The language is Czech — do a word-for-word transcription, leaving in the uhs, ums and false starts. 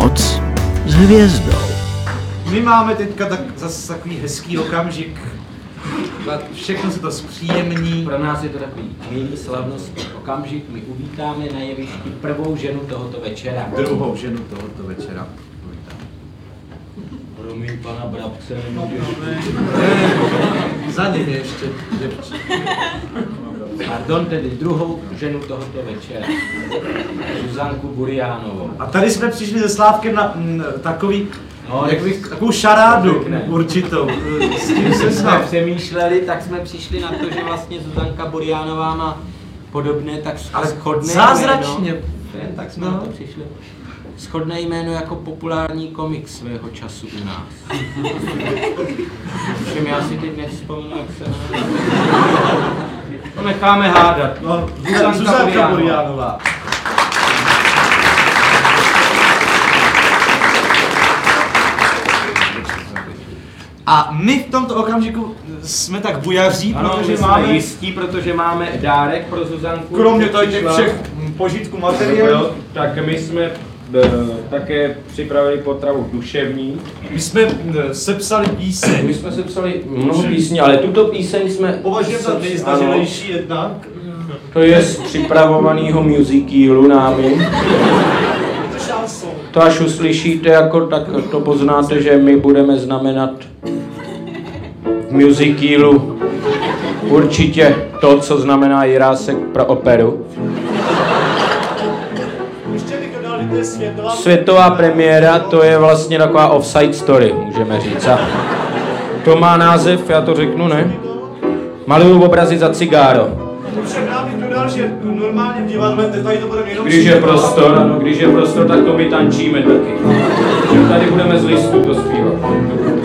Noc s hvězdou. My máme teďka tak, zase takový hezký okamžik. Všechno se to zpříjemní. Pro nás je to takový milý slavnostní okamžik. My uvítáme na jevišti prvou ženu tohoto večera. Druhou ženu tohoto večera. Promiň, pana Brabce, nemůžeš. Za ním je ještě děvče. Pardon, tedy druhou ženu tohoto večera. Zuzanku Buriánovou. A tady jsme přišli se Slávkem na m, takový, No, jak bych, takovou šarádu určitou. S tím se jsme snad. přemýšleli, tak jsme přišli na to, že vlastně Zuzanka Buriánová má podobné, tak Ale shodné zázračně. jméno. Jen, tak jsme No. na to přišli. Shodné jméno jako populární komik svého času u nás. Všem já si teď nevzpomenu, jak se jmenuje. To necháme hádat. No, Zuzanka Buriánová. A my v tomto okamžiku jsme tak bujaří, Ano, protože my jsme máme, jistí, protože máme dárek pro Zuzanku. kromě tady těch Přišla. všech požitků materiálů, Tak my jsme e, také připravili potravu duševní. my jsme eh, sepsali píseň. My jsme se psali mnoho písní, ale tuto píseň jsme... Považujeme za ano, nejzdařilejší jednak. to je z připravovaného musicálu námi. To šanson. To až uslyšíte, jako, tak to poznáte, že my budeme znamenat v musicálu určitě to, co znamená Jirásek pro operu. Ještě bych dodal, že to je světová. Světová premiéra, to je vlastně taková offside story, můžeme říct. A to má název, já to řeknu, ne? Maluju obrazy za cigáro. Všem rád bych dodal, že normálně v divadle tady to bude jenom... Když je prostor, ano, když je prostor, tak to my tančíme taky. Že tady budeme z listu to zpívat.